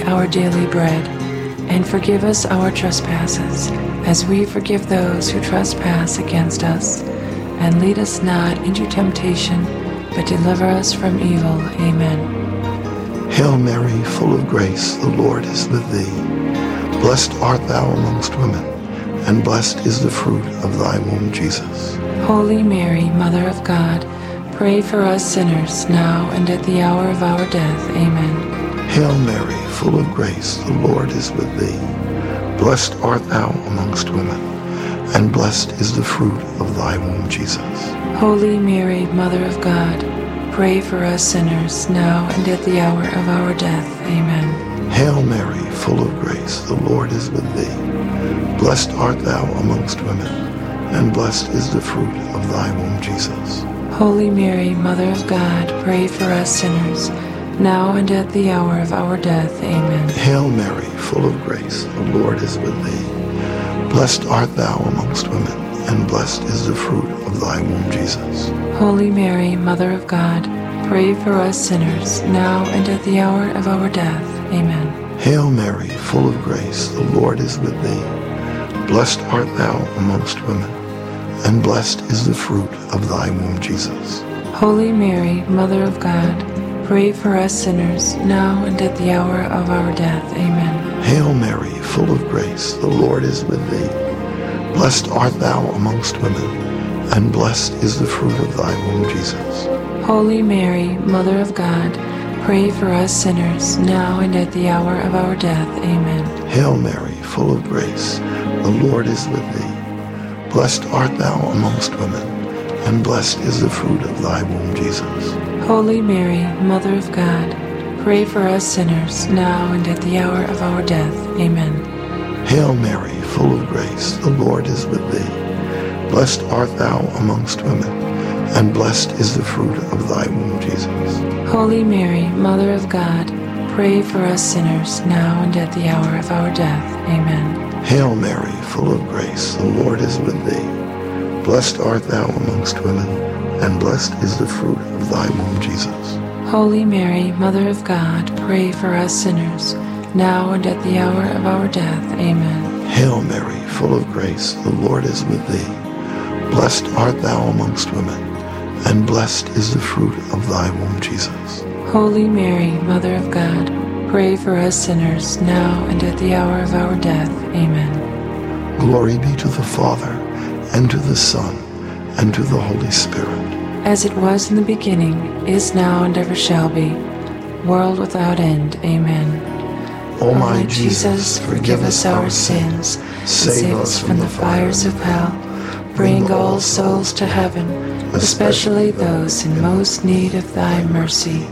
our daily bread, and forgive us our trespasses, as we forgive those who trespass against us. And lead us not into temptation, but deliver us from evil. Amen. Hail Mary, full of grace, the Lord is with thee. Blessed art thou amongst women, and blessed is the fruit of thy womb, Jesus. Holy Mary, Mother of God, pray for us sinners, now and at the hour of our death. Amen. Hail Mary, full of grace, the Lord is with thee. Blessed art thou amongst women, and blessed is the fruit of thy womb, Jesus. Holy Mary, Mother of God, pray for us sinners, now and at the hour of our death. Amen. Hail Mary, full of grace, the Lord is with thee. Blessed art thou amongst women, and blessed is the fruit of thy womb, Jesus. Holy Mary, Mother of God, pray for us sinners, now and at the hour of our death. Amen. Hail Mary, full of grace, the Lord is with thee. Blessed art thou amongst women, and blessed is the fruit of thy womb, Jesus. Holy Mary, Mother of God, pray for us sinners, now and at the hour of our death. Amen. Hail Mary, full of grace, the Lord is with thee. Blessed art thou amongst women, and blessed is the fruit of thy womb, Jesus. Holy Mary, Mother of God, pray for us sinners, now and at the hour of our death. Amen. Hail Mary, full of grace, the Lord is with thee. Blessed art thou amongst women, and blessed is the fruit of thy womb, Jesus. Holy Mary, Mother of God, pray for us sinners, now and at the hour of our death. Amen. Hail Mary, full of grace, the Lord is with thee. Blessed art thou amongst women, and blessed is the fruit of thy womb, Jesus. Holy Mary, Mother of God, pray for us sinners, now and at the hour of our death. Amen. Hail Mary, full of grace, the Lord is with thee. Blessed art thou amongst women, and blessed is the fruit of thy womb, Jesus. Holy Mary, Mother of God, pray for us sinners, now and at the hour of our death. Amen. Hail Mary, full of grace, the Lord is with thee. Blessed art thou amongst women, and blessed is the fruit of thy womb, Jesus. Holy Mary, Mother of God, pray for us sinners, now and at the hour of our death. Amen. Hail Mary, full of grace, the Lord is with thee. Blessed art thou amongst women, and blessed is the fruit of thy womb, Jesus. Holy Mary, Mother of God, pray for us sinners, now and at the hour of our death. Amen. Glory be to the Father, and to the Son, and to the Holy Spirit. As it was in the beginning, is now, and ever shall be, world without end. Amen. O my Jesus, forgive us our sins, save us from the fires of hell. Bring all souls to heaven, especially those in most need of thy mercy.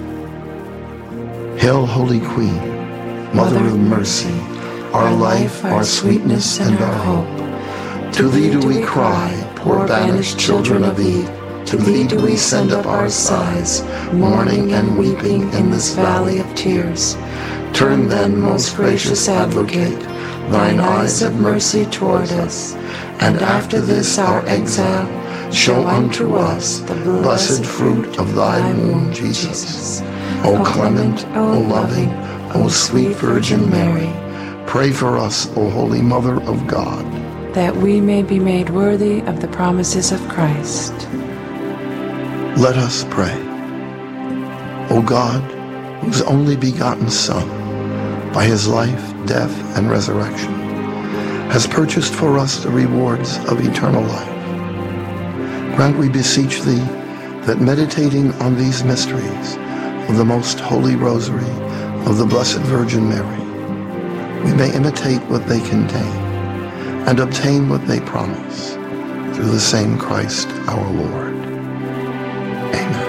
Hail, Holy Queen, Mother of mercy, our life, our sweetness, and our hope. To thee do we cry, poor banished children of Eve. To thee do we send up our sighs, mourning and weeping in this valley of tears. Turn then, most gracious Advocate, thine eyes of mercy toward us, and after this our exile, show unto us the blessed fruit of thy womb, Jesus. O clement, O loving, O sweet Virgin Mary, pray for us, O Holy Mother of God, that we may be made worthy of the promises of Christ. Let us pray. O God, whose only begotten Son, by his life, death, and resurrection, has purchased for us the rewards of eternal life, grant, we beseech thee, that meditating on these mysteries of the most holy rosary of the Blessed Virgin Mary, we may imitate what they contain and obtain what they promise, through the same Christ our Lord. Amen.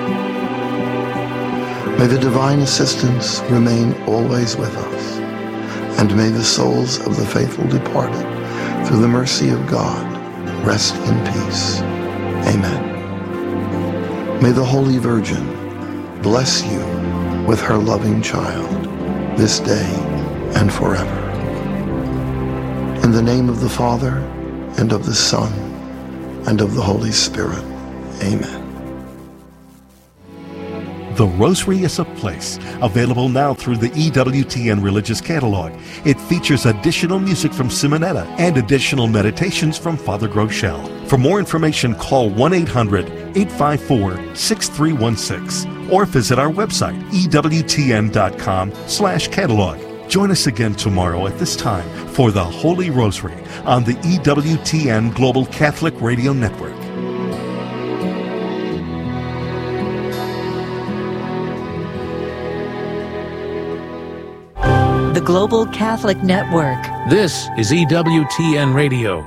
May the divine assistance remain always with us, and may the souls of the faithful departed, through the mercy of God, rest in peace. Amen. May the Holy Virgin bless you with her loving child, this day and forever. In the name of the Father, and of the Son, and of the Holy Spirit. Amen. The Rosary is a Place, available now through the EWTN Religious Catalog. It features additional music from Simonetta and additional meditations from Father Groeschel. For more information, call 1-800-854-6316 or visit our website, ewtn.com/catalog. Join us again tomorrow at this time for the Holy Rosary on the EWTN Global Catholic Radio Network. The Global Catholic Network. This is EWTN Radio.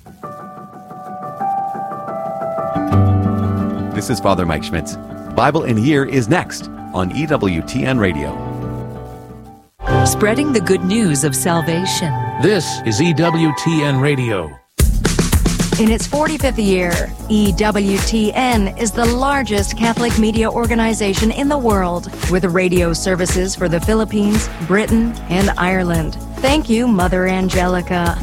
This is Father Mike Schmitz. Bible in a Year is next on EWTN Radio. Spreading the good news of salvation. This is EWTN Radio. In its 45th year, EWTN is the largest Catholic media organization in the world, with radio services for the Philippines, Britain, and Ireland. Thank you, Mother Angelica.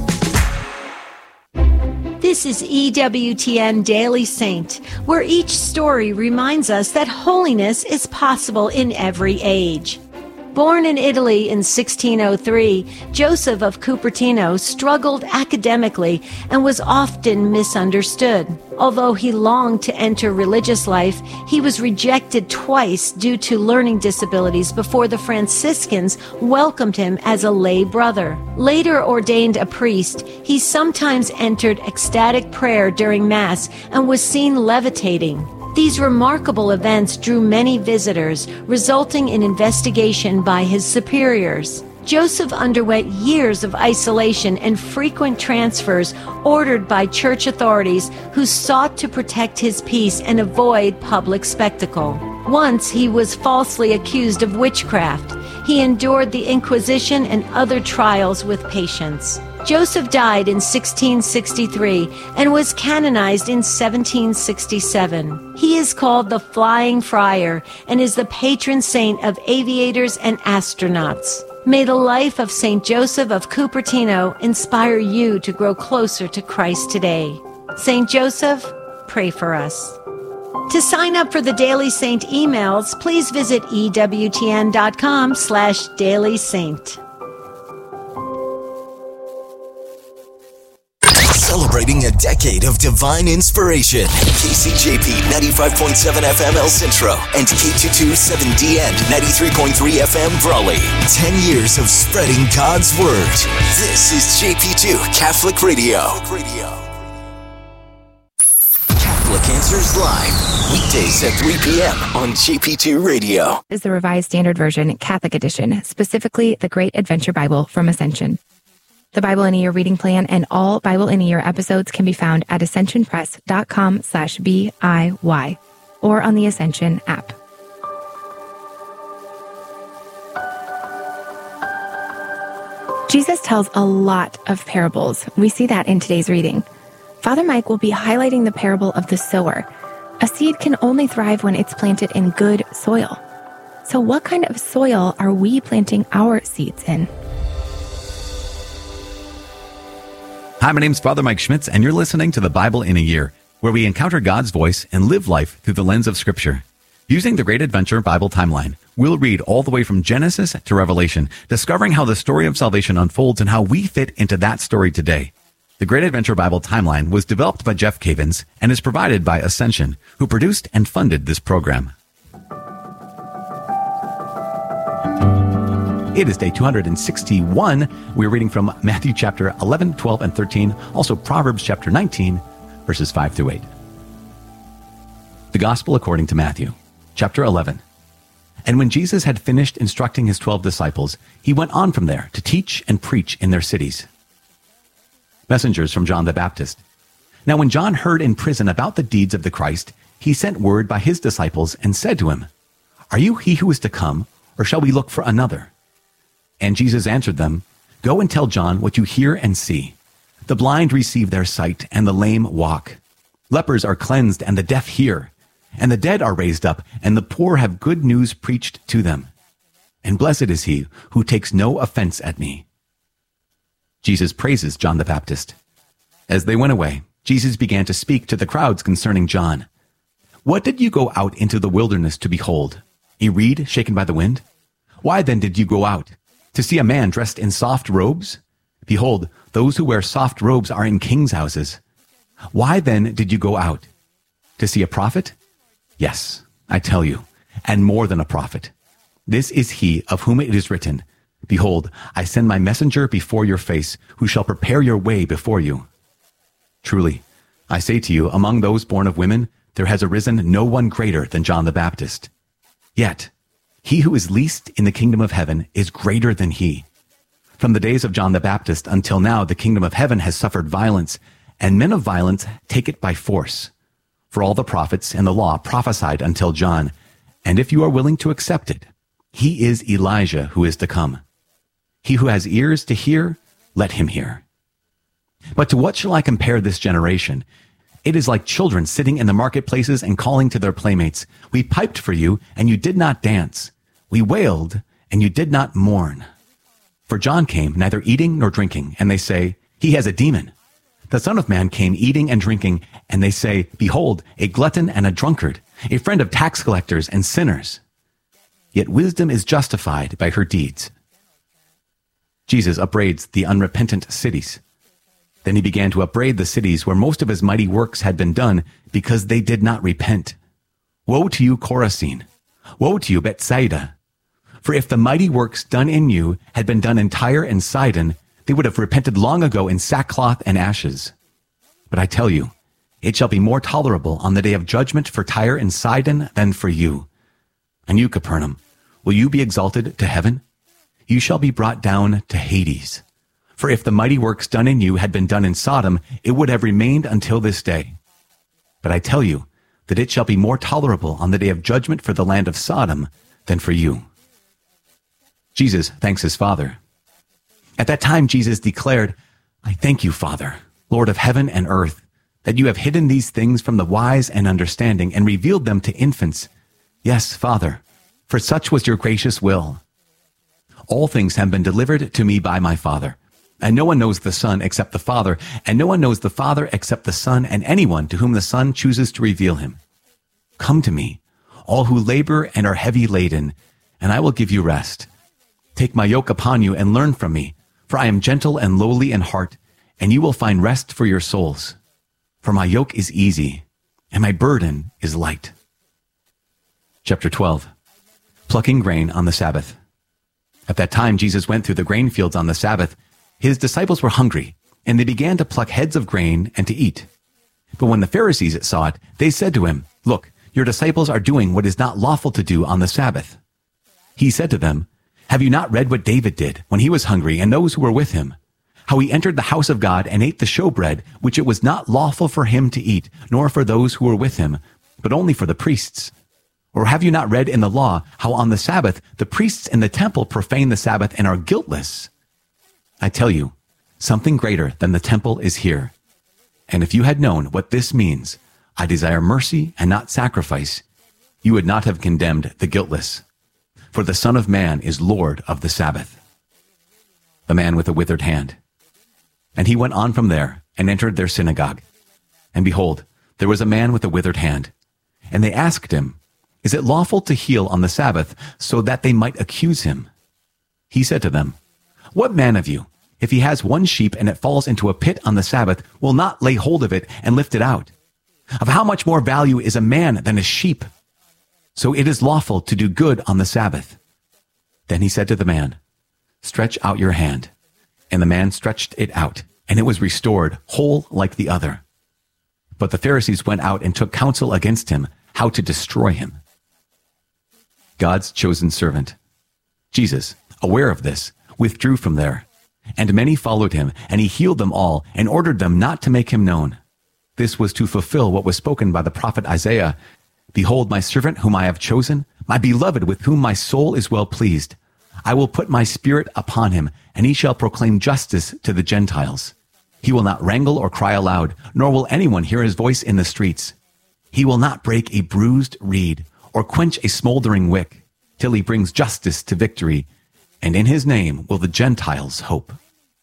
This is EWTN Daily Saint, where each story reminds us that holiness is possible in every age. Born in Italy in 1603, Joseph of Cupertino struggled academically and was often misunderstood. Although he longed to enter religious life, he was rejected twice due to learning disabilities before the Franciscans welcomed him as a lay brother. Later ordained a priest, he sometimes entered ecstatic prayer during Mass and was seen levitating. These remarkable events drew many visitors, resulting in investigation by his superiors. Joseph underwent years of isolation and frequent transfers ordered by church authorities who sought to protect his peace and avoid public spectacle. Once he was falsely accused of witchcraft. He endured the Inquisition and other trials with patience. Joseph died in 1663 and was canonized in 1767. He is called the Flying Friar and is the patron saint of aviators and astronauts. May the life of St. Joseph of Cupertino inspire you to grow closer to Christ today. St. Joseph, pray for us. To sign up for the Daily Saint emails, please visit EWTN.com/dailysaint. Celebrating a decade of divine inspiration. KCJP 95.7 FM El Centro and K22 7DN 93.3 FM Brawley. 10 years of spreading God's Word. This is JP2 Catholic Radio. Catholic Answers Live. Weekdays at 3 p.m. on JP2 Radio. Is the Revised Standard Version Catholic Edition, specifically the Great Adventure Bible from Ascension. The Bible in a Year reading plan and all Bible in a Year episodes can be found at ascensionpress.com/BIY or on the Ascension app. Jesus tells a lot of parables. We see that in today's reading. Father Mike will be highlighting the parable of the sower. A seed can only thrive when it's planted in good soil. So what kind of soil are we planting our seeds in? Hi, my name's Father Mike Schmitz, and you're listening to the Bible in a Year, where we encounter God's voice and live life through the lens of Scripture. Using the Great Adventure Bible timeline, we'll read all the way from Genesis to Revelation, discovering how the story of salvation unfolds and how we fit into that story today. The Great Adventure Bible timeline was developed by Jeff Cavins and is provided by Ascension, who produced and funded this program. It is day 261. We're reading from Matthew chapter 11, 12, and 13, also Proverbs chapter 19, verses 5 through 8. The Gospel according to Matthew, chapter 11. And when Jesus had finished instructing his 12 disciples, he went on from there to teach and preach in their cities. Messengers from John the Baptist. Now when John heard in prison about the deeds of the Christ, he sent word by his disciples and said to him, "Are you he who is to come, or shall we look for another?" And Jesus answered them, "Go and tell John what you hear and see. The blind receive their sight, and the lame walk. Lepers are cleansed, and the deaf hear. And the dead are raised up, and the poor have good news preached to them. And blessed is he who takes no offense at me." Jesus praises John the Baptist. As they went away, Jesus began to speak to the crowds concerning John. "What did you go out into the wilderness to behold? A reed shaken by the wind? Why then did you go out? To see a man dressed in soft robes? Behold, those who wear soft robes are in kings' houses. Why then did you go out? To see a prophet? Yes, I tell you, and more than a prophet. This is he of whom it is written, Behold, I send my messenger before your face, who shall prepare your way before you. Truly, I say to you, among those born of women, there has arisen no one greater than John the Baptist. Yet, he who is least in the kingdom of heaven is greater than he. From the days of John the Baptist until now, the kingdom of heaven has suffered violence, and men of violence take it by force. For all the prophets and the law prophesied until John, and if you are willing to accept it, he is Elijah who is to come. He who has ears to hear, let him hear. But to what shall I compare this generation? It is like children sitting in the marketplaces and calling to their playmates, We piped for you, and you did not dance. We wailed, and you did not mourn. For John came neither eating nor drinking, and they say, He has a demon. The Son of Man came eating and drinking, and they say, Behold, a glutton and a drunkard, a friend of tax collectors and sinners. Yet wisdom is justified by her deeds. Jesus upbraids the unrepentant cities. Then he began to upbraid the cities where most of his mighty works had been done, because they did not repent. Woe to you, Chorazin! Woe to you, Bethsaida! For if the mighty works done in you had been done in Tyre and Sidon, they would have repented long ago in sackcloth and ashes. But I tell you, it shall be more tolerable on the day of judgment for Tyre and Sidon than for you. And you, Capernaum, will you be exalted to heaven? You shall be brought down to Hades. For if the mighty works done in you had been done in Sodom, it would have remained until this day. But I tell you that it shall be more tolerable on the day of judgment for the land of Sodom than for you. Jesus thanks his Father. At that time, Jesus declared, I thank you, Father, Lord of heaven and earth, that you have hidden these things from the wise and understanding and revealed them to infants. Yes, Father, for such was your gracious will. All things have been delivered to me by my Father. And no one knows the Son except the Father, and no one knows the Father except the Son, and anyone to whom the Son chooses to reveal him. Come to me, all who labor and are heavy laden, and I will give you rest. Take my yoke upon you and learn from me, for I am gentle and lowly in heart, and you will find rest for your souls. For my yoke is easy, and my burden is light. Chapter 12. Plucking grain on the Sabbath. At that time, Jesus went through the grain fields on the Sabbath. His disciples were hungry, and they began to pluck heads of grain and to eat. But when the Pharisees saw it, they said to him, Look, your disciples are doing what is not lawful to do on the Sabbath. He said to them, Have you not read what David did when he was hungry and those who were with him? How he entered the house of God and ate the showbread, which it was not lawful for him to eat, nor for those who were with him, but only for the priests. Or have you not read in the law how on the Sabbath the priests in the temple profane the Sabbath and are guiltless? I tell you, something greater than the temple is here. And if you had known what this means, I desire mercy and not sacrifice, you would not have condemned the guiltless. For the Son of Man is Lord of the Sabbath. The man with a withered hand. And he went on from there and entered their synagogue. And behold, there was a man with a withered hand. And they asked him, Is it lawful to heal on the Sabbath, so that they might accuse him? He said to them, What man of you, if he has one sheep and it falls into a pit on the Sabbath, will not lay hold of it and lift it out? Of how much more value is a man than a sheep? So it is lawful to do good on the Sabbath. Then he said to the man, Stretch out your hand. And the man stretched it out, and it was restored, whole like the other. But the Pharisees went out and took counsel against him, how to destroy him. God's chosen servant. Jesus, aware of this, withdrew from there. And many followed him, and he healed them all, and ordered them not to make him known. This was to fulfill what was spoken by the prophet Isaiah. Behold, my servant whom I have chosen, my beloved with whom my soul is well pleased. I will put my spirit upon him, and he shall proclaim justice to the Gentiles. He will not wrangle or cry aloud, nor will anyone hear his voice in the streets. He will not break a bruised reed, or quench a smoldering wick, till he brings justice to victory, and in his name will the Gentiles hope.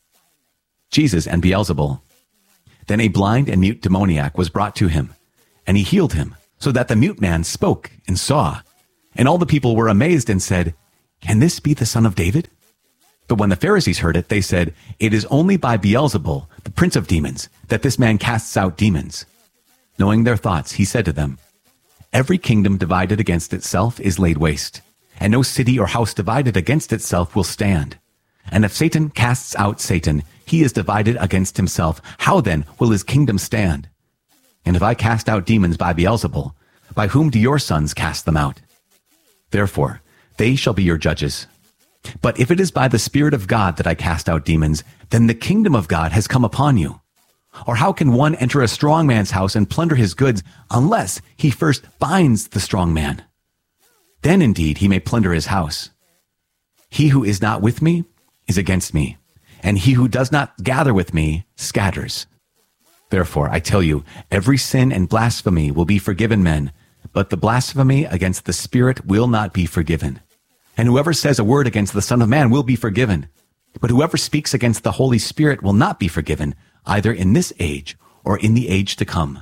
Jesus and Beelzebul. Then a blind and mute demoniac was brought to him, and he healed him, so that the mute man spoke and saw. And all the people were amazed and said, "Can this be the son of David?" But when the Pharisees heard it, they said, "It is only by Beelzebul, the prince of demons, that this man casts out demons." Knowing their thoughts, he said to them, "Every kingdom divided against itself is laid waste, and no city or house divided against itself will stand. And if Satan casts out Satan, he is divided against himself. How then will his kingdom stand? And if I cast out demons by Beelzebul, by whom do your sons cast them out? Therefore, they shall be your judges. But if it is by the Spirit of God that I cast out demons, then the kingdom of God has come upon you. Or how can one enter a strong man's house and plunder his goods unless he first binds the strong man? Then indeed he may plunder his house. He who is not with me is against me, and he who does not gather with me scatters. Therefore, I tell you, every sin and blasphemy will be forgiven men, but the blasphemy against the Spirit will not be forgiven. And whoever says a word against the Son of Man will be forgiven. But whoever speaks against the Holy Spirit will not be forgiven, either in this age or in the age to come.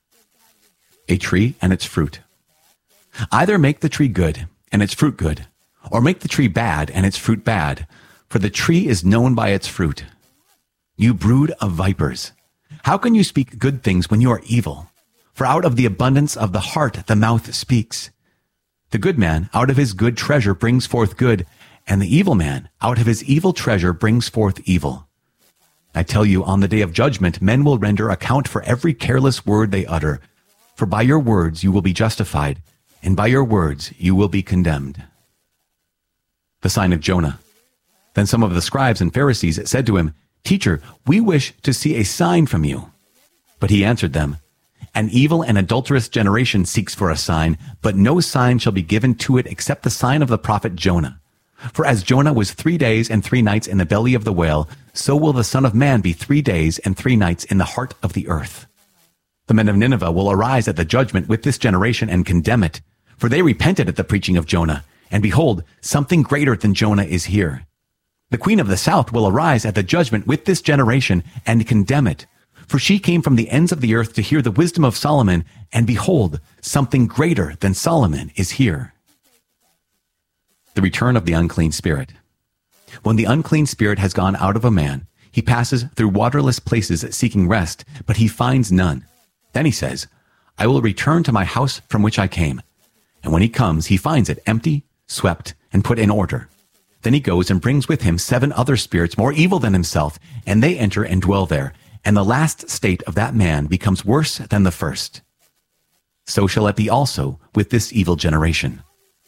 A tree and its fruit. Either make the tree good and its fruit good, or make the tree bad and its fruit bad, for the tree is known by its fruit. You brood of vipers, how can you speak good things when you are evil? For out of the abundance of the heart the mouth speaks. The good man out of his good treasure brings forth good, and the evil man out of his evil treasure brings forth evil. I tell you, on the day of judgment, men will render account for every careless word they utter. For by your words you will be justified, and by your words you will be condemned. The sign of Jonah. Then some of the scribes and Pharisees said to him, "Teacher, we wish to see a sign from you." But he answered them, "An evil and adulterous generation seeks for a sign, but no sign shall be given to it except the sign of the prophet Jonah. For as Jonah was 3 days and 3 nights in the belly of the whale, so will the Son of Man be 3 days and 3 nights in the heart of the earth. The men of Nineveh will arise at the judgment with this generation and condemn it, for they repented at the preaching of Jonah, and behold, something greater than Jonah is here. The queen of the south will arise at the judgment with this generation and condemn it, for she came from the ends of the earth to hear the wisdom of Solomon, and behold, something greater than Solomon is here." The return of the unclean spirit. When the unclean spirit has gone out of a man, he passes through waterless places seeking rest, but he finds none. Then he says, "I will return to my house from which I came." And when he comes, he finds it empty, swept, and put in order. Then he goes and brings with him 7 other spirits more evil than himself, and they enter and dwell there. And the last state of that man becomes worse than the first. So shall it be also with this evil generation.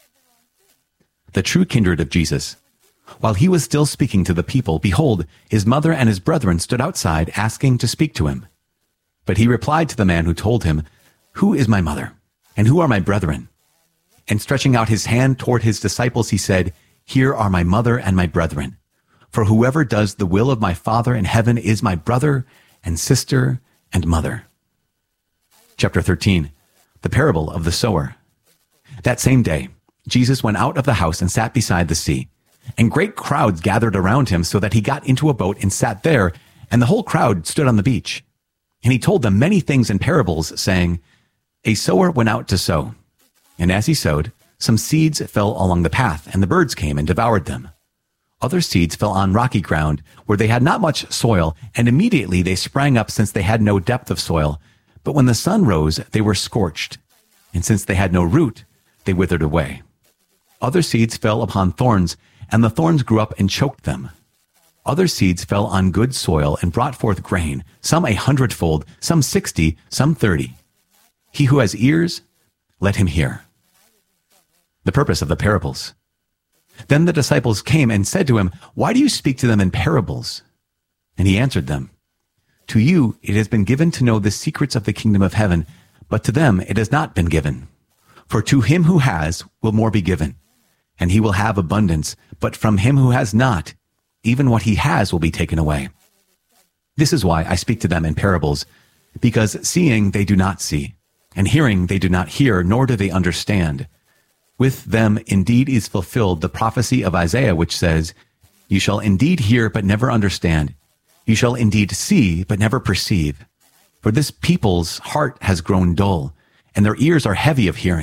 The true kindred of Jesus. While he was still speaking to the people, behold, his mother and his brethren stood outside asking to speak to him. But he replied to the man who told him, "Who is my mother? And who are my brethren?" And stretching out his hand toward his disciples, he said, "Here are my mother and my brethren. For whoever does the will of my Father in heaven is my brother and sister and mother." Chapter 13. The parable of the sower. That same day, Jesus went out of the house and sat beside the sea. And great crowds gathered around him, so that he got into a boat and sat there, and the whole crowd stood on the beach. And he told them many things in parables, saying, "A sower went out to sow. And as he sowed, some seeds fell along the path, and the birds came and devoured them. Other seeds fell on rocky ground, where they had not much soil, and immediately they sprang up, since they had no depth of soil. But when the sun rose, they were scorched. And since they had no root, they withered away. Other seeds fell upon thorns, and the thorns grew up and choked them. Other seeds fell on good soil and brought forth grain, some 100-fold, some 60, some 30. He who has ears, let him hear." The purpose of the parables. Then the disciples came and said to him, "Why do you speak to them in parables?" And he answered them, "To you it has been given to know the secrets of the kingdom of heaven, but to them it has not been given. For to him who has will more be given, and he will have abundance, but from him who has not, even what he has will be taken away. This is why I speak to them in parables, because seeing they do not see, and hearing they do not hear, nor do they understand. With them indeed is fulfilled the prophecy of Isaiah, which says, 'You shall indeed hear, but never understand. You shall indeed see, but never perceive. For this people's heart has grown dull, and their ears are heavy of hearing,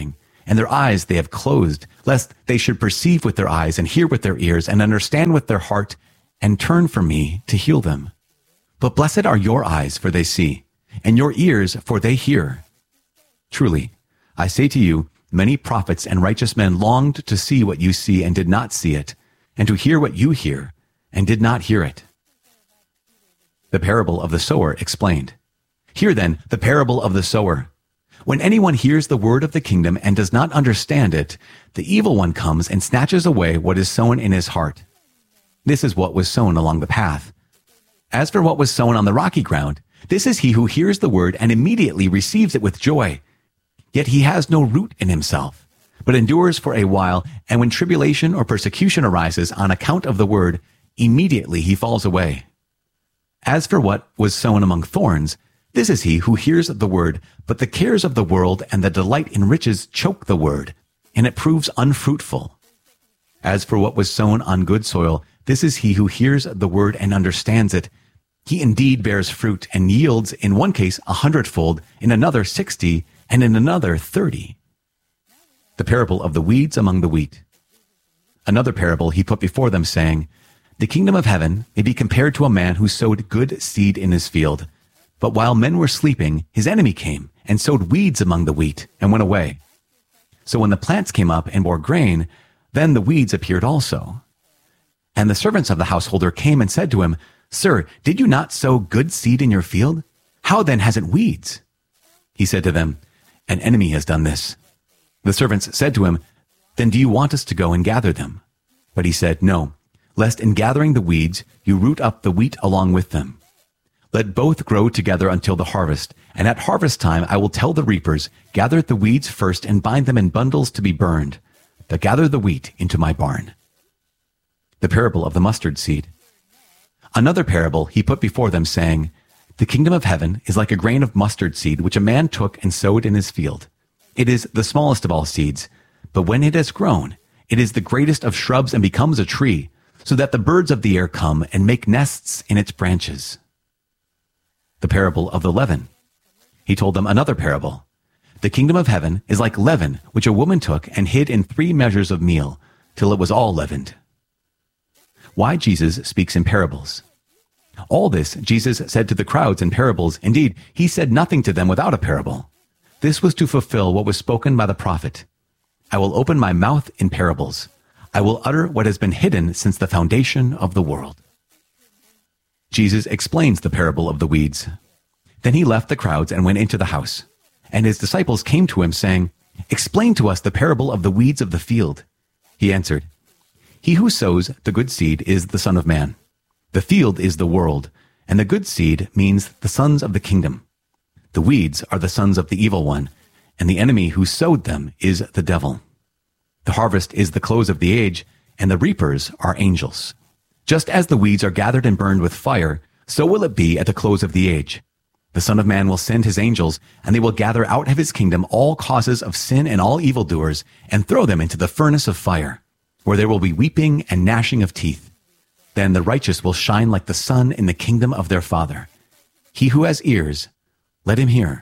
and their eyes they have closed, lest they should perceive with their eyes and hear with their ears and understand with their heart and turn from me to heal them. But blessed are your eyes, for they see, and your ears, for they hear. Truly, I say to you, many prophets and righteous men longed to see what you see and did not see it, and to hear what you hear and did not hear it. The parable of the sower explained. Hear then the parable of the sower. When anyone hears the word of the kingdom and does not understand it, the evil one comes and snatches away what is sown in his heart. This is what was sown along the path. As for what was sown on the rocky ground, this is he who hears the word and immediately receives it with joy. Yet he has no root in himself, but endures for a while, and when tribulation or persecution arises on account of the word, immediately he falls away. As for what was sown among thorns, this is he who hears the word, but the cares of the world and the delight in riches choke the word, and it proves unfruitful. As for what was sown on good soil, this is he who hears the word and understands it. He indeed bears fruit and yields in one case 100-fold, in another 60, and in another 30. The parable of the weeds among the wheat. Another parable he put before them, saying, The kingdom of heaven may be compared to a man who sowed good seed in his field. But while men were sleeping, his enemy came and sowed weeds among the wheat and went away. So when the plants came up and bore grain, then the weeds appeared also. And the servants of the householder came and said to him, Sir, did you not sow good seed in your field? How then has it weeds? He said to them, An enemy has done this. The servants said to him, Then do you want us to go and gather them? But he said, No, lest in gathering the weeds you root up the wheat along with them. Let both grow together until the harvest, and at harvest time I will tell the reapers, Gather the weeds first and bind them in bundles to be burned, but gather the wheat into my barn. The parable of the mustard seed. Another parable he put before them, saying, The kingdom of heaven is like a grain of mustard seed, which a man took and sowed in his field. It is the smallest of all seeds, but when it has grown, it is the greatest of shrubs and becomes a tree, so that the birds of the air come and make nests in its branches. The parable of the leaven. He told them another parable. The kingdom of heaven is like leaven, which a woman took and hid in 3 measures of meal, till it was all leavened. Why Jesus speaks in parables. All this Jesus said to the crowds in parables. Indeed, he said nothing to them without a parable. This was to fulfill what was spoken by the prophet. I will open my mouth in parables. I will utter what has been hidden since the foundation of the world. Jesus explains the parable of the weeds. Then he left the crowds and went into the house. And his disciples came to him, saying, Explain to us the parable of the weeds of the field. He answered, He who sows the good seed is the Son of Man. The field is the world, and the good seed means the sons of the kingdom. The weeds are the sons of the evil one, and the enemy who sowed them is the devil. The harvest is the close of the age, and the reapers are angels. Just as the weeds are gathered and burned with fire, so will it be at the close of the age. The Son of Man will send his angels, and they will gather out of his kingdom all causes of sin and all evildoers, and throw them into the furnace of fire, where there will be weeping and gnashing of teeth. Then the righteous will shine like the sun in the kingdom of their Father. He who has ears, let him hear.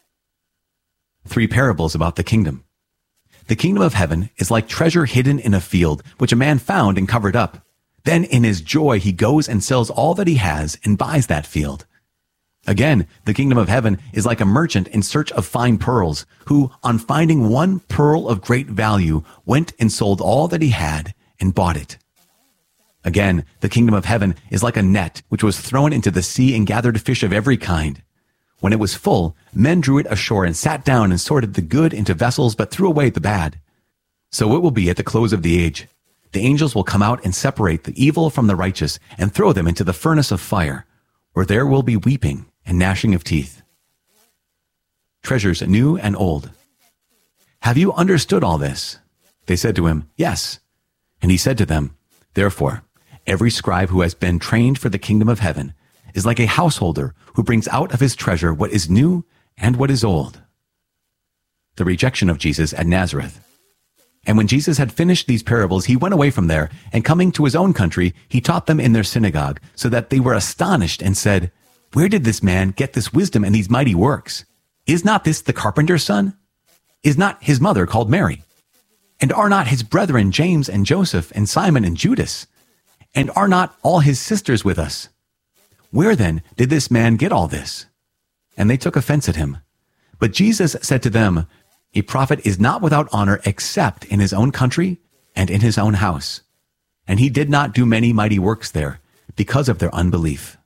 3 parables about the kingdom. The kingdom of heaven is like treasure hidden in a field, which a man found and covered up. Then in his joy he goes and sells all that he has and buys that field. Again, the kingdom of heaven is like a merchant in search of fine pearls, who, on finding one pearl of great value, went and sold all that he had and bought it. Again, the kingdom of heaven is like a net which was thrown into the sea and gathered fish of every kind. When it was full, men drew it ashore and sat down and sorted the good into vessels, but threw away the bad. So it will be at the close of the age. The angels will come out and separate the evil from the righteous and throw them into the furnace of fire, where there will be weeping and gnashing of teeth. Treasures new and old. Have you understood all this? They said to him, Yes. And he said to them, Therefore, every scribe who has been trained for the kingdom of heaven is like a householder who brings out of his treasure what is new and what is old. The rejection of Jesus at Nazareth. And when Jesus had finished these parables, he went away from there, and coming to his own country, he taught them in their synagogue, so that they were astonished and said, Where did this man get this wisdom and these mighty works? Is not this the carpenter's son? is not his mother called Mary? And are not his brethren James and Joseph and Simon and Judas? And are not all his sisters with us? Where then did this man get all this?" And they took offense at him. But Jesus said to them, "A prophet is not without honor except in his own country and in his own house." And he did not do many mighty works there because of their unbelief.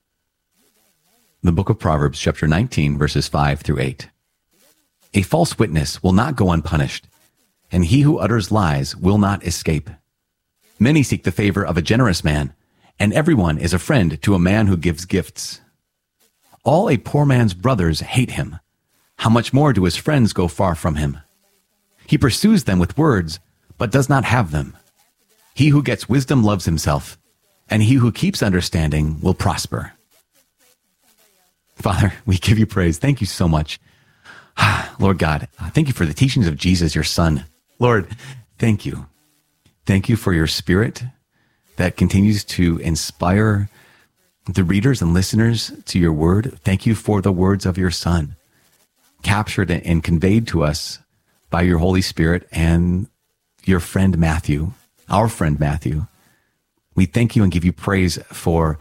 The book of Proverbs, chapter 19, verses 5 through 8. "A false witness will not go unpunished, and he who utters lies will not escape. Many seek the favor of a generous man, and everyone is a friend to a man who gives gifts. All a poor man's brothers hate him. How much more do his friends go far from him? He pursues them with words, but does not have them. He who gets wisdom loves himself, and he who keeps understanding will prosper." Father, we give you praise. Thank you so much. Lord God, thank you for the teachings of Jesus, your son. Lord, thank you. Thank you for your spirit that continues to inspire the readers and listeners to your word. Thank you for the words of your son, captured and conveyed to us by your Holy Spirit and your friend Matthew, our friend Matthew. We thank you and give you praise for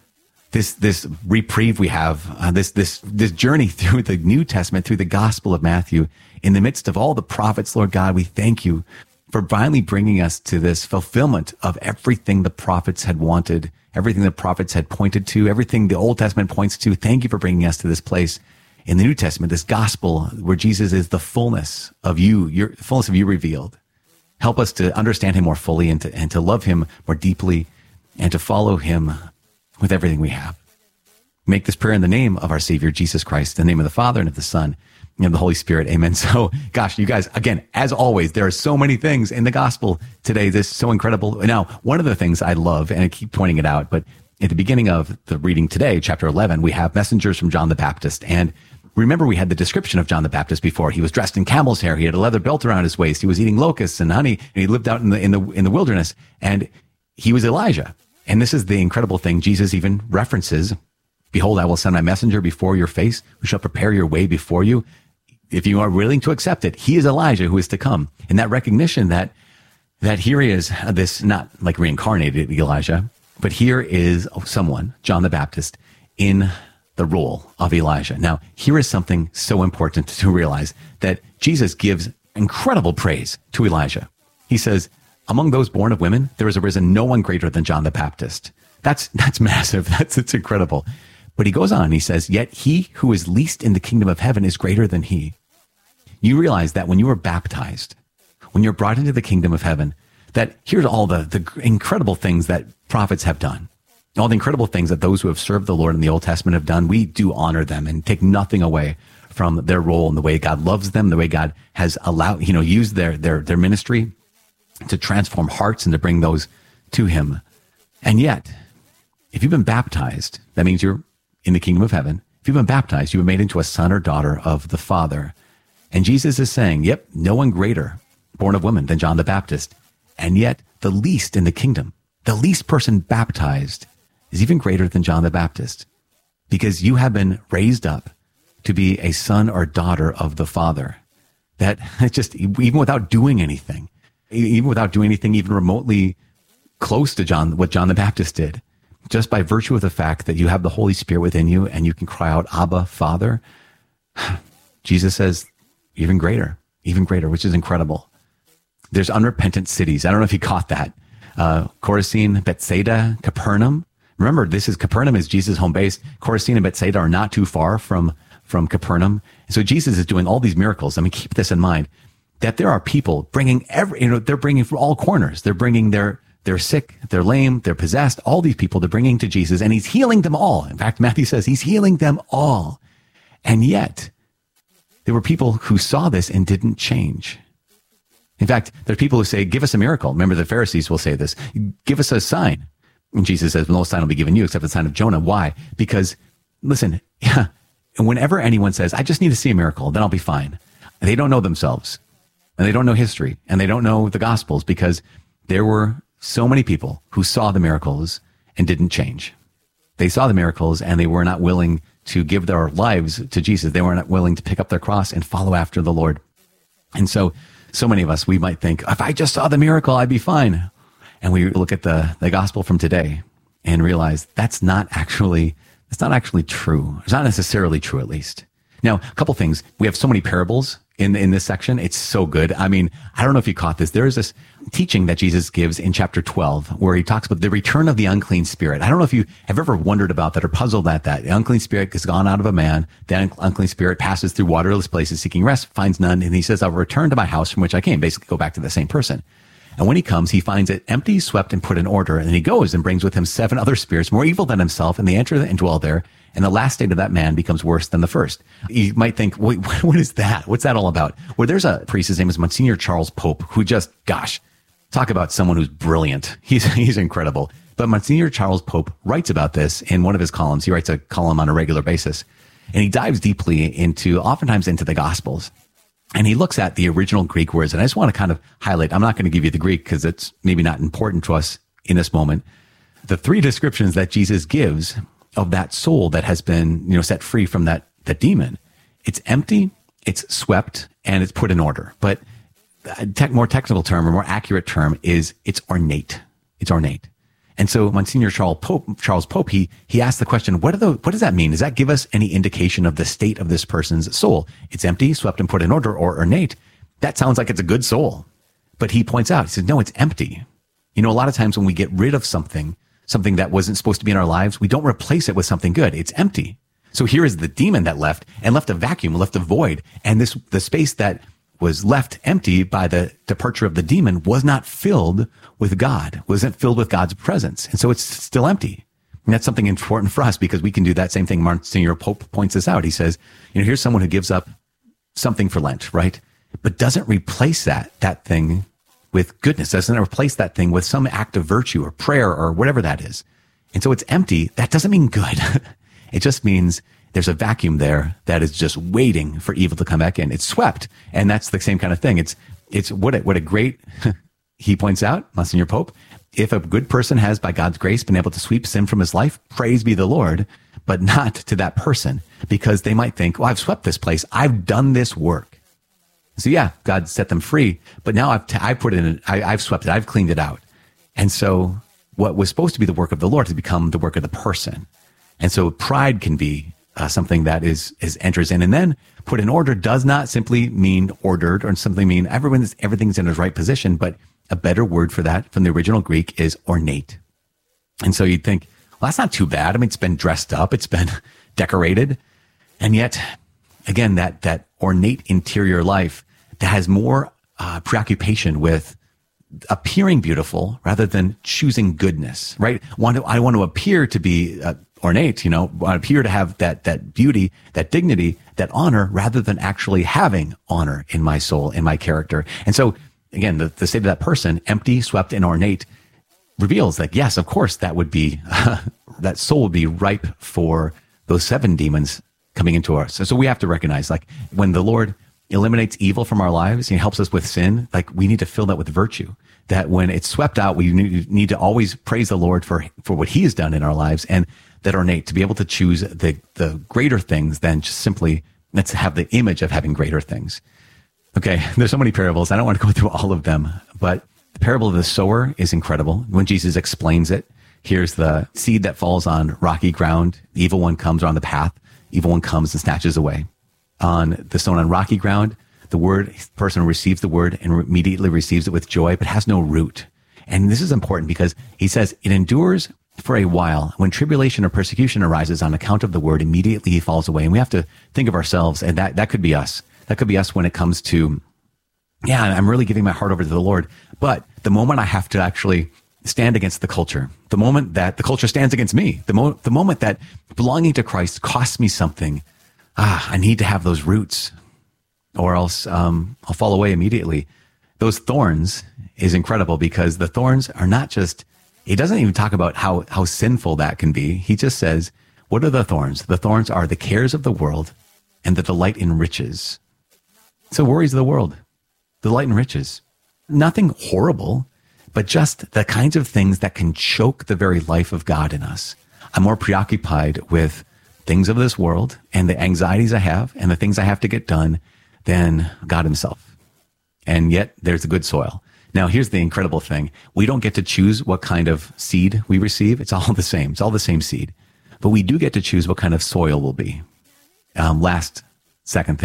this reprieve we have, this journey through the New Testament, through the Gospel of Matthew, in the midst of all the prophets. Lord God, we thank you for finally bringing us to this fulfillment of everything the prophets had wanted, everything the prophets had pointed to, everything the Old Testament points to. Thank you for bringing us to this place in the New Testament, this gospel where Jesus is the fullness of you, your fullness of you revealed. Help us to understand him more fully and to love him more deeply and to follow him with everything we have. Make this prayer in the name of our Savior, Jesus Christ, in the name of the Father and of the Son and of the Holy Spirit. Amen. So, gosh, you guys, again, as always, there are so many things in the gospel today. This is so incredible. Now, one of the things I love, and I keep pointing it out, but at the beginning of the reading today, chapter 11, we have messengers from John the Baptist. And remember, we had the description of John the Baptist before. He was dressed in camel's hair. He had a leather belt around his waist. He was eating locusts and honey, and he lived out in the wilderness. And he was Elijah. And this is the incredible thing. Jesus even references, "Behold, I will send my messenger before your face, who shall prepare your way before you." If you are willing to accept it, he is Elijah who is to come. And that recognition that here he is, this not like reincarnated Elijah, but here is someone, John the Baptist, in the role of Elijah. Now, here is something so important to realize, that Jesus gives incredible praise to Elijah. He says, "Among those born of women, there has arisen no one greater than John the Baptist." That's massive. It's incredible. But he goes on, he says, "Yet he who is least in the kingdom of heaven is greater than he." You realize that when you are baptized, when you're brought into the kingdom of heaven, that here's all the incredible things that prophets have done. All the incredible things that those who have served the Lord in the Old Testament have done. We do honor them and take nothing away from their role and the way God loves them, the way God has allowed, used their ministry to transform hearts and to bring those to him. And yet, if you've been baptized, that means you're in the kingdom of heaven. If you've been baptized, you've been made into a son or daughter of the Father. And Jesus is saying, yep, no one greater born of woman than John the Baptist. And yet, the least in the kingdom, the least person baptized is even greater than John the Baptist, because you have been raised up to be a son or daughter of the Father. That just, even without doing anything, even remotely close to what John the Baptist did, just by virtue of the fact that you have the Holy Spirit within you and you can cry out, "Abba, Father," Jesus says, even greater, which is incredible. There's unrepentant cities. I don't know if you caught that. Chorazin, Bethsaida, Capernaum. Remember, Capernaum is Jesus' home base. Chorazin and Bethsaida are not too far from Capernaum. So Jesus is doing all these miracles. I mean, keep this in mind, that there are people bringing they're bringing from all corners. They're bringing they're sick, they're lame, they're possessed. All these people they're bringing to Jesus, and he's healing them all. In fact, Matthew says he's healing them all. And yet, there were people who saw this and didn't change. In fact, there are people who say, "Give us a miracle." Remember, the Pharisees will say this, "Give us a sign." And Jesus says, "No sign will be given you except the sign of Jonah." Why? Because, listen, whenever anyone says, "I just need to see a miracle, then I'll be fine," they don't know themselves, and they don't know history, and they don't know the Gospels, because there were so many people who saw the miracles and didn't change. They saw the miracles and they were not willing to give their lives to Jesus. They were not willing to pick up their cross and follow after the Lord. And so many of us, we might think, if I just saw the miracle, I'd be fine. And we look at the gospel from today and realize that's not actually true. It's not necessarily true, at least. Now, a couple things. We have so many parables in this section. It's so good. I mean, I don't know if you caught this. There is this teaching that Jesus gives in chapter 12 where he talks about the return of the unclean spirit. I don't know if you have ever wondered about that or puzzled at that. The unclean spirit has gone out of a man. The unclean spirit passes through waterless places seeking rest, finds none. And he says, I'll return to my house from which I came. Basically go back to the same person. And when he comes, he finds it empty, swept, and put in order. And then he goes and brings with him 7 other spirits more evil than himself. And they enter and dwell there. And the last state of that man becomes worse than the first. You might think, wait, what is that? What's that all about? Well, there's a priest, his name is Monsignor Charles Pope, who just, talk about someone who's brilliant. He's incredible. But Monsignor Charles Pope writes about this in one of his columns. He writes a column on a regular basis. And he dives deeply oftentimes into the Gospels. And he looks at the original Greek words. And I just want to kind of highlight, I'm not going to give you the Greek because it's maybe not important to us in this moment. The 3 descriptions that Jesus gives of that soul that has been, set free from that demon. It's empty, it's swept, and it's put in order. But a more technical term or more accurate term is it's ornate. It's ornate. And so Monsignor Charles Pope, he asked the question, what does that mean? Does that give us any indication of the state of this person's soul? It's empty, swept, and put in order, or ornate. That sounds like it's a good soul. But he points out, he says, no, it's empty. A lot of times when we get rid of something that wasn't supposed to be in our lives, we don't replace it with something good. It's empty. So here is the demon that left a vacuum, left a void. And the space that was left empty by the departure of the demon was not filled with God, wasn't filled with God's presence. And so it's still empty. And that's something important for us because we can do that same thing. Monsignor Pope points this out. He says, here's someone who gives up something for Lent, right? But doesn't replace that thing with goodness, doesn't replace that thing with some act of virtue or prayer or whatever that is. And so it's empty. That doesn't mean good. It just means there's a vacuum there that is just waiting for evil to come back in. It's swept. And that's the same kind of thing. It's what a great, he points out, Monsignor Pope, if a good person has by God's grace been able to sweep sin from his life, praise be the Lord, but not to that person because they might think, well, I've swept this place. I've done this work. So yeah, God set them free, but now I've swept it. I've cleaned it out. And so what was supposed to be the work of the Lord has become the work of the person. And so pride can be something that enters in, and then put in order does not simply mean ordered or simply mean everything's in its right position, but a better word for that from the original Greek is ornate. And so you'd think, well, that's not too bad. I mean, it's been dressed up. It's been decorated. And yet, again, that ornate interior life that has more preoccupation with appearing beautiful rather than choosing goodness, right? I want to appear to be ornate, appear to have that beauty, that dignity, that honor, rather than actually having honor in my soul, in my character. And so, again, the state of that person, empty, swept, and ornate, reveals that, yes, of course, that would be, that soul would be ripe for those 7 demons coming into us. So we have to recognize, like, when the Lord eliminates evil from our lives, He helps us with sin, like, we need to fill that with virtue. That when it's swept out, we need to always praise the Lord for what He has done in our lives, and that ornate, to be able to choose the greater things than just simply, let's have the image of having greater things. Okay, there's so many parables. I don't want to go through all of them, but the parable of the sower is incredible. When Jesus explains it, here's the seed that falls on rocky ground. The evil one comes on the path. Evil one comes and snatches away. On the sown on rocky ground, the person receives the word and immediately receives it with joy, but has no root. And this is important because he says it endures for a while. When tribulation or persecution arises on account of the word, immediately he falls away. And we have to think of ourselves, and that could be us. That could be us when it comes to, yeah, I'm really giving my heart over to the Lord. But the moment I have to actually stand against the culture, the moment that the culture stands against me, the moment that belonging to Christ costs me something, I need to have those roots, or else I'll fall away immediately. Those thorns is incredible because the thorns are not just, he doesn't even talk about how sinful that can be. He just says, what are the thorns? The thorns are the cares of the world and the delight in riches. So worries of the world, delight in riches. Nothing horrible, but just the kinds of things that can choke the very life of God in us. I'm more preoccupied with things of this world and the anxieties I have and the things I have to get done than God Himself. And yet there's the good soil. Now, here's the incredible thing. We don't get to choose what kind of seed we receive. It's all the same. It's all the same seed. But we do get to choose what kind of soil will be. Last thing.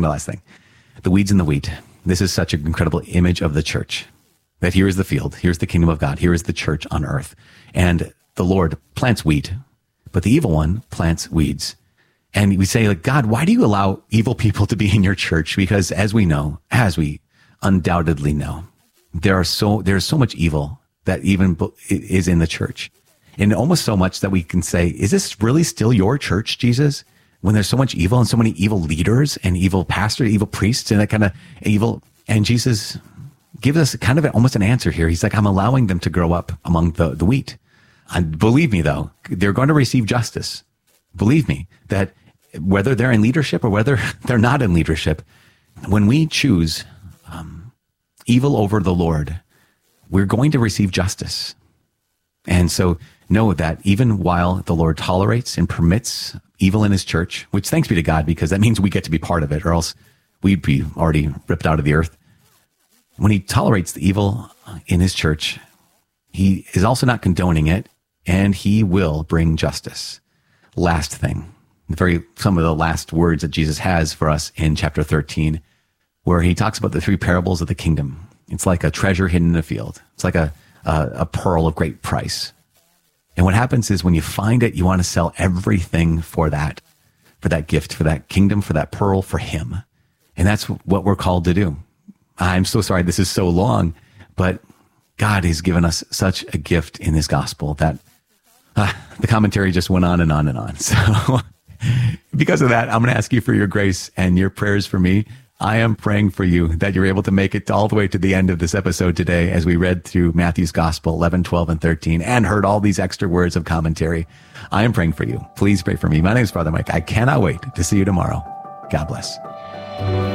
The weeds and the wheat. This is such an incredible image of the church. That here is the field. Here's the kingdom of God. Here is the church on earth. And the Lord plants wheat, but the evil one plants weeds. And we say, like, God, why do you allow evil people to be in your church? Because as we undoubtedly know, there's so much evil that even is in the church. And almost so much that we can say, is this really still your church, Jesus? When there's so much evil and so many evil leaders and evil pastors, evil priests and that kind of evil. And Jesus gives us kind of almost an answer here. He's like, I'm allowing them to grow up among the wheat. And believe me, though, they're going to receive justice. Believe me, that whether they're in leadership or whether they're not in leadership, when we choose evil over the Lord, we're going to receive justice. And so know that even while the Lord tolerates and permits evil in his church, which thanks be to God, because that means we get to be part of it, or else we'd be already ripped out of the earth. When he tolerates the evil in his church, he is also not condoning it, and he will bring justice. Last thing, some of the last words that Jesus has for us in chapter 13, where he talks about the three parables of the kingdom. It's like a treasure hidden in a field. It's like a pearl of great price. And what happens is when you find it, you want to sell everything for that gift, for that kingdom, for that pearl, for him. And that's what we're called to do. I'm so sorry this is so long, but God has given us such a gift in this gospel that the commentary just went on and on and on. So because of that, I'm going to ask you for your grace and your prayers for me. I am praying for you that you're able to make it all the way to the end of this episode today as we read through Matthew's Gospel 11, 12, and 13 and heard all these extra words of commentary. I am praying for you. Please pray for me. My name is Father Mike. I cannot wait to see you tomorrow. God bless.